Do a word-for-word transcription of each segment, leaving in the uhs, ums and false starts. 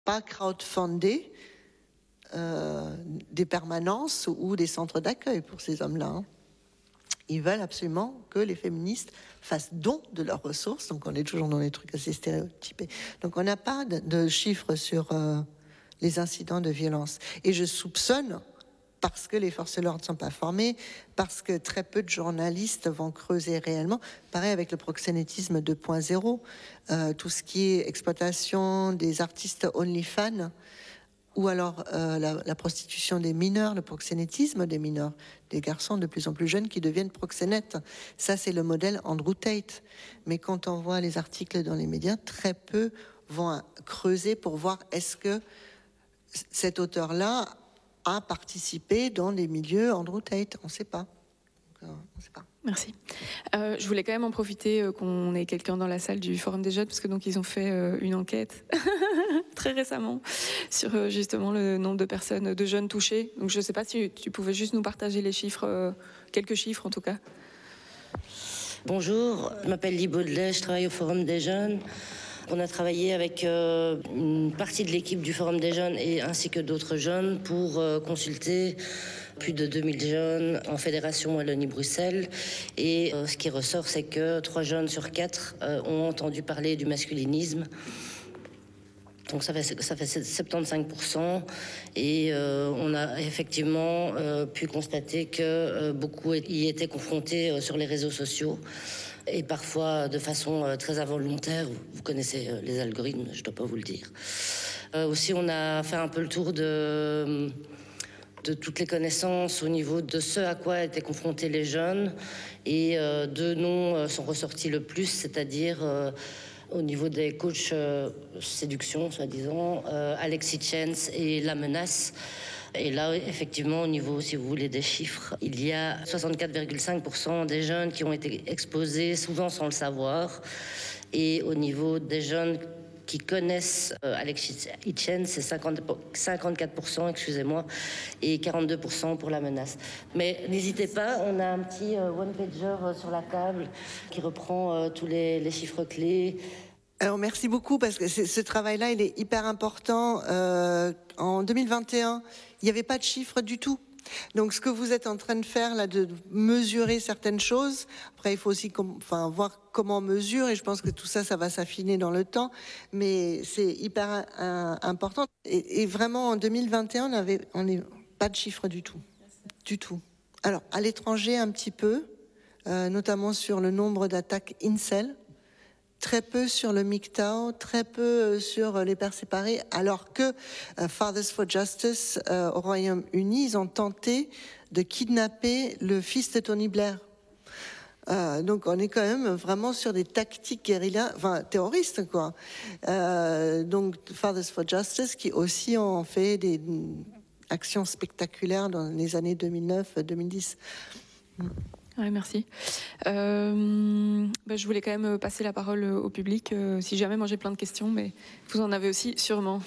pas crowdfunder euh, des permanences ou des centres d'accueil pour ces hommes-là. Hein. Ils veulent absolument que les féministes fassent don de leurs ressources. Donc on est toujours dans des trucs assez stéréotypés. Donc on n'a pas de, de chiffres sur euh, les incidents de violence. Et je soupçonne, parce que les forces de l'ordre ne sont pas formées, parce que très peu de journalistes vont creuser réellement. Pareil avec le proxénétisme deux point zéro, euh, tout ce qui est exploitation des artistes OnlyFans, ou alors euh, la, la prostitution des mineurs, le proxénétisme des mineurs, des garçons de plus en plus jeunes qui deviennent proxénètes. Ça, c'est le modèle Andrew Tate. Mais quand on voit les articles dans les médias, très peu vont creuser pour voir est-ce que cet auteur-là a participé dans les milieux Andrew Tate. On ne sait pas. Donc, euh, on sait pas. Merci. Euh, je voulais quand même en profiter euh, qu'on ait quelqu'un dans la salle du Forum des Jeunes, parce que donc ils ont fait euh, une enquête très récemment sur euh, justement le nombre de personnes, de jeunes touchés. Donc je ne sais pas si tu pouvais juste nous partager les chiffres, euh, quelques chiffres en tout cas. Bonjour, je m'appelle Ly Baudelet, je travaille au Forum des Jeunes. On a travaillé avec euh, une partie de l'équipe du Forum des Jeunes et ainsi que d'autres jeunes pour euh, consulter plus de deux mille jeunes en Fédération Wallonie-Bruxelles. Et euh, ce qui ressort, c'est que trois jeunes sur quatre euh, ont entendu parler du masculinisme. Donc ça fait, ça fait soixante-quinze pour cent et euh, on a effectivement euh, pu constater que euh, beaucoup y étaient confrontés euh, sur les réseaux sociaux et parfois de façon euh, très involontaire. Vous connaissez euh, les algorithmes, je ne dois pas vous le dire. Euh, aussi, on a fait un peu le tour de, de toutes les connaissances au niveau de ce à quoi étaient confrontés les jeunes et euh, deux noms euh, sont ressortis le plus, c'est-à-dire... Euh, au niveau des coachs euh, séduction, soi-disant, euh, Alexis Chance et La Menace. Et là, effectivement, au niveau, si vous voulez, des chiffres, il y a soixante-quatre virgule cinq pour cent des jeunes qui ont été exposés, souvent sans le savoir. Et au niveau des jeunes qui connaissent euh, Alexis Hitchens, c'est cinquante-quatre pour cent, excusez-moi, et quarante-deux pour cent pour La Menace. Mais n'hésitez pas, on a un petit euh, one-pager euh, sur la table qui reprend euh, tous les, les chiffres clés. Alors merci beaucoup parce que ce travail-là, il est hyper important. Euh, en deux mille vingt et un, il n'y avait pas de chiffres du tout. Donc ce que vous êtes en train de faire là, de mesurer certaines choses, après il faut aussi com- enfin, voir comment on mesure, et je pense que tout ça, ça va s'affiner dans le temps, mais c'est hyper euh, important. Et, et vraiment en deux mille vingt et un, on n'avait on est pas de chiffres du tout. Du tout. Alors à l'étranger un petit peu, euh, notamment sur le nombre d'attaques incel. Très peu sur le M G T O W, très peu sur les pères séparés, alors que euh, Fathers for Justice euh, au Royaume-Uni, ils ont tenté de kidnapper le fils de Tony Blair. Euh, donc on est quand même vraiment sur des tactiques guérilla, enfin terroristes quoi. Euh, donc Fathers for Justice qui aussi ont fait des actions spectaculaires dans les années deux mille neuf deux mille dix. Ouais, merci. Euh, bah, je voulais quand même passer la parole au public. Euh, si jamais, moi j'ai plein de questions, mais vous en avez aussi sûrement.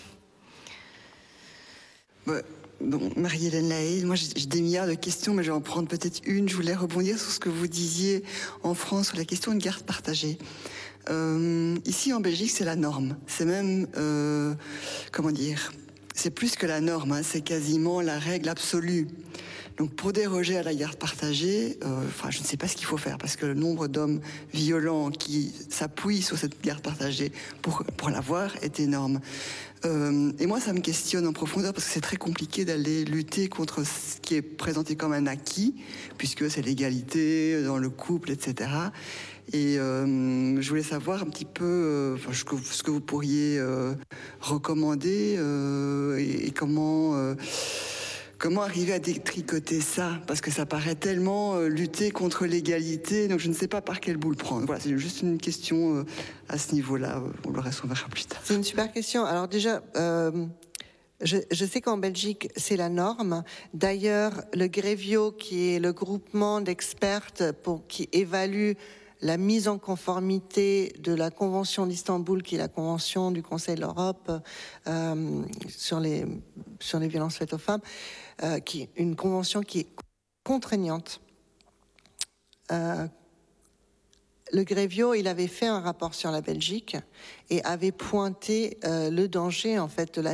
Ouais, bon, Marie-Hélène Lahaye, moi j'ai des milliards de questions, mais je vais en prendre peut-être une. Je voulais rebondir sur ce que vous disiez en France sur la question de garde partagée. Euh, ici en Belgique, c'est la norme. C'est même, euh, comment dire, c'est plus que la norme, hein, c'est quasiment la règle absolue. Donc pour déroger à la garde partagée, euh, enfin, je ne sais pas ce qu'il faut faire, parce que le nombre d'hommes violents qui s'appuient sur cette garde partagée pour, pour l'avoir est énorme. Euh, et moi, ça me questionne en profondeur, parce que c'est très compliqué d'aller lutter contre ce qui est présenté comme un acquis, puisque c'est l'égalité dans le couple, et cetera. Et euh, je voulais savoir un petit peu euh, enfin, ce, que, ce que vous pourriez euh, recommander euh, et, et comment... Euh, Comment arriver à détricoter ça? Parce que ça paraît tellement euh, lutter contre l'égalité, donc je ne sais pas par quel bout le prendre. Voilà, c'est juste une question euh, à ce niveau-là. On le reste, on verra plus tard. C'est une super question. Alors déjà, euh, je, je sais qu'en Belgique, c'est la norme. D'ailleurs, le Grevio, qui est le groupement d'expertes pour, qui évalue la mise en conformité de la Convention d'Istanbul, qui est la Convention du Conseil de l'Europe euh, sur, les, sur les violences faites aux femmes, euh, qui est une convention qui est contraignante, euh, le Grevio, il avait fait un rapport sur la Belgique et avait pointé euh, le danger en fait de la